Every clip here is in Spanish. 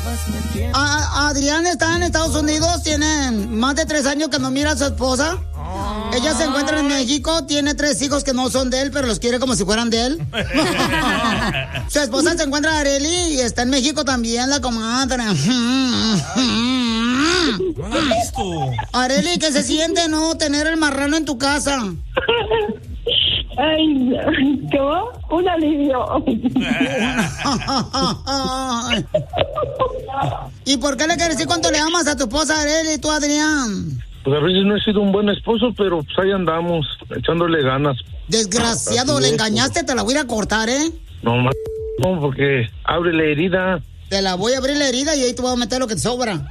Adrián está en Estados Unidos, tiene más de 3 años que no mira a su esposa. Ella se encuentra en México, tiene 3 hijos que no son de él, pero los quiere como si fueran de él. Su esposa se encuentra Arely y está en México también, la comadre. Arely, ¿qué se siente no tener el marrano en tu casa? Ay, ¿cómo? Un alivio. ¿Y por qué le quieres decir cuánto le amas a tu esposa Arely y tú, Adrián? Pues a veces no he sido un buen esposo, pero pues ahí andamos, echándole ganas. Desgraciado, le engañaste, te la voy a ir a cortar, ¿eh? No, no, porque abre la herida. Te la voy a abrir la herida y ahí te voy a meter lo que te sobra.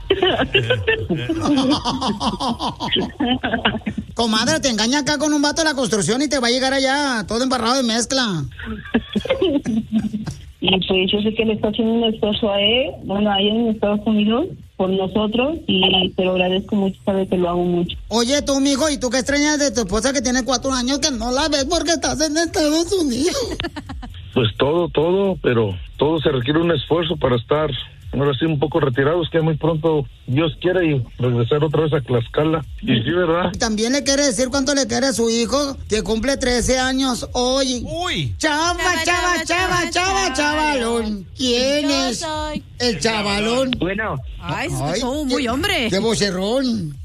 Comadre, te engaña acá con un vato de la construcción y te va a llegar allá todo embarrado de mezcla. Y pues yo sé que le está haciendo un esfuerzo a él, bueno, ahí en Estados Unidos, por nosotros, y te lo agradezco mucho, sabes que lo hago mucho. Oye, tú, mijo, ¿y tú qué extrañas de tu esposa que tiene 4 años que no la ves porque estás en Estados Unidos? Pues todo, pero todo se requiere un esfuerzo para estar, ahora sí, un poco retirados, que muy pronto Dios quiera y regresar otra vez a Tlaxcala. Y sí, ¿verdad? También le quiere decir cuánto le quiere a su hijo, que cumple 13 años hoy. ¡Uy! Chavalón. ¿Quién es? Soy. El chavalón. Bueno. Ay, se escuchó muy hombre. ¡Qué vocerrón!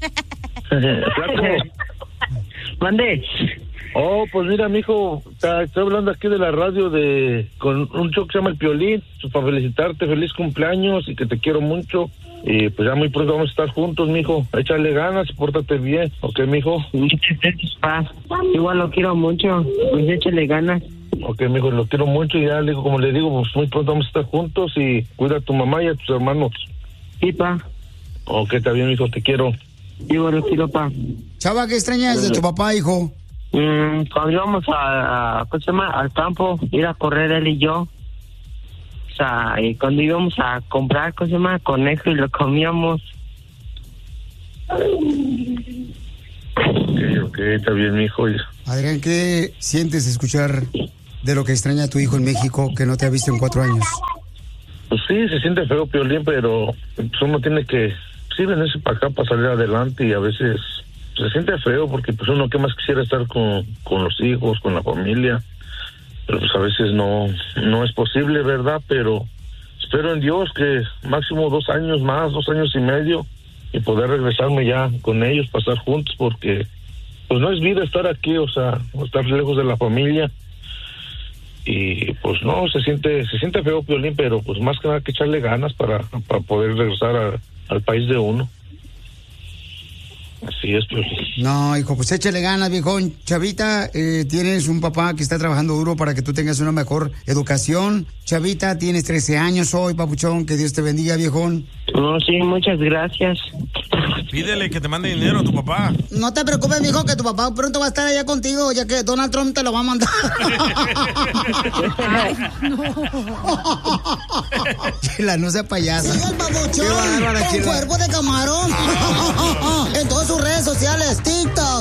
Mande. Oh, pues mira, mijo, estoy hablando aquí de la radio con un show que se llama El Piolín, pues para felicitarte, feliz cumpleaños y que te quiero mucho. Y pues ya muy pronto vamos a estar juntos, mijo. Échale ganas, pórtate bien, ¿ok, mijo? Igual lo quiero mucho, pues échale ganas. Ok, mijo, lo quiero mucho y ya, como le digo, pues muy pronto vamos a estar juntos y cuida a tu mamá y a tus hermanos. Sí, pa. Ok, está bien, mijo, te quiero. Igual lo quiero, pa. Chava, ¿qué extrañas de tu papá, hijo? Cuando íbamos al campo, ir a correr él y yo. O sea, y cuando íbamos a comprar, conejo y lo comíamos. Ok, está bien, mijo. Adrián, ¿qué sientes de escuchar de lo que extraña a tu hijo en México, que no te ha visto en 4 años? Pues sí, se siente feo, Piolín, pero pues uno tiene que, sí, venirse para acá para salir adelante y a veces se siente feo porque pues uno que más quisiera estar con los hijos, con la familia, pero pues a veces no es posible, ¿verdad? Pero espero en Dios que máximo 2 años más, 2 años y medio, y poder regresarme ya con ellos, pasar juntos, porque pues no es vida estar aquí, o sea, estar lejos de la familia. Y pues no, se siente feo, Piolín, pero pues más que nada que echarle ganas para poder regresar al país de uno. Así es, Piolín. No, hijo, pues échale ganas, viejón. Chavita, tienes un papá que está trabajando duro para que tú tengas una mejor educación. Chavita, tienes 13 años hoy, papuchón, que Dios te bendiga, viejón. No, sí, muchas gracias. Pídele que te mande dinero a tu papá. No te preocupes, mijo, que tu papá pronto va a estar allá contigo, ya que Donald Trump te lo va a mandar. Ay, no. Chela, no sea payasa. Sigue el papuchón con cuerpo de camarón. En todas sus redes sociales, TikTok,